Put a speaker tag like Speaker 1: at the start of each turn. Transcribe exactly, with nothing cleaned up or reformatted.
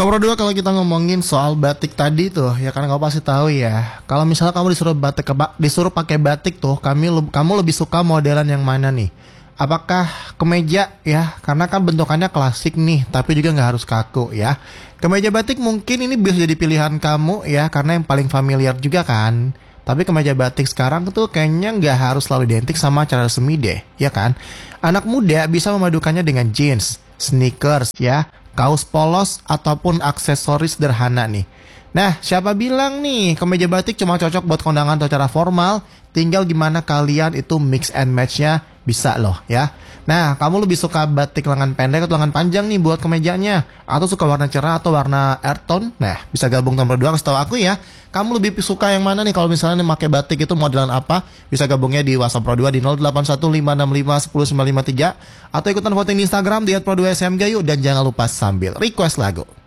Speaker 1: Nomor dua, kalau kita ngomongin soal batik tadi tuh, ya kan kamu pasti tahu ya. Kalau misalnya kamu disuruh batik, disuruh pakai batik tuh, kami kamu lebih suka modelan yang mana nih? Apakah kemeja ya? Karena kan bentukannya klasik nih, tapi juga nggak harus kaku ya. Kemeja batik mungkin ini bisa jadi pilihan kamu ya, karena yang paling familiar juga kan. Tapi kemeja batik sekarang tuh kayaknya nggak harus selalu identik sama cara resmi deh, ya kan? Anak muda bisa memadukannya dengan jeans, sneakers ya, kaos polos, ataupun aksesoris sederhana nih. Nah, siapa bilang nih kemeja batik cuma cocok buat kondangan atau acara formal? Tinggal gimana kalian itu mix and match-nya bisa loh ya. Nah, kamu lebih suka batik lengan pendek atau lengan panjang nih buat kemejanya? Atau suka warna cerah atau warna earth tone? Nah, bisa gabung nomor dua, kasih tahu aku ya. Kamu lebih suka yang mana nih? Kalau misalnya nih pakai batik itu modelan apa? Bisa gabungnya di WhatsApp Pro dua di nol delapan satu lima enam lima satu nol sembilan lima tiga atau ikutan voting di Instagram di et pro dua s m g yuk, dan jangan lupa sambil request lagu.